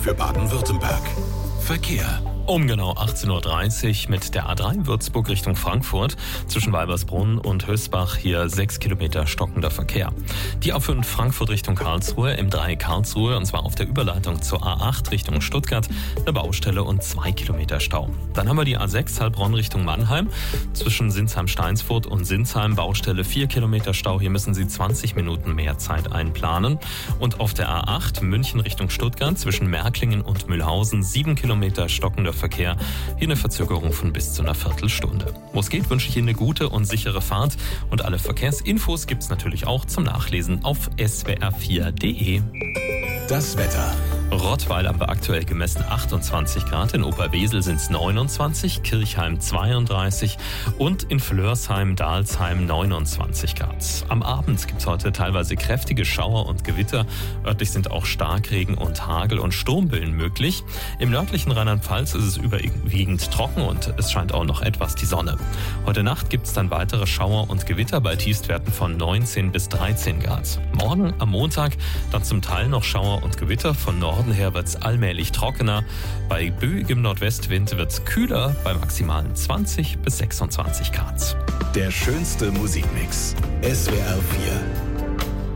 für Baden-Württemberg. Verkehr. Um genau 18.30 Uhr mit der A3 Würzburg Richtung Frankfurt zwischen Weibersbrunn und Hösbach hier 6 Kilometer stockender Verkehr. Die A5 Frankfurt Richtung Karlsruhe, M3 Karlsruhe und zwar auf der Überleitung zur A8 Richtung Stuttgart eine Baustelle und 2 Kilometer Stau. Dann haben wir die A6 Heilbronn Richtung Mannheim zwischen Sinsheim-Steinsfurt und Sinsheim Baustelle 4 Kilometer Stau. Hier müssen Sie 20 Minuten mehr Zeit einplanen. Und auf der A8 München Richtung Stuttgart zwischen Märklingen und Mühlhausen 7 Kilometer stockender Verkehr. Hier eine Verzögerung von bis zu einer Viertelstunde. Wo es geht, wünsche ich Ihnen eine gute und sichere Fahrt. Und alle Verkehrsinfos gibt es natürlich auch zum Nachlesen auf swr4.de. Das Wetter. Rottweil haben wir aktuell gemessen 28 Grad, in Oberwesel sind es 29, Kirchheim 32 und in Flörsheim, Dalsheim 29 Grad. Am Abend gibt es heute teilweise kräftige Schauer und Gewitter. Örtlich sind auch Starkregen und Hagel- und Sturmböen möglich. Im nördlichen Rheinland-Pfalz ist es überwiegend trocken und es scheint auch noch etwas die Sonne. Heute Nacht gibt es dann weitere Schauer und Gewitter bei Tiefstwerten von 19 bis 13 Grad. Morgen am Montag dann zum Teil noch Schauer und Gewitter von Norden her wird es allmählich trockener. Bei böigem Nordwestwind wird es kühler bei maximalen 20 bis 26 Grad. Der schönste Musikmix. SWR 4.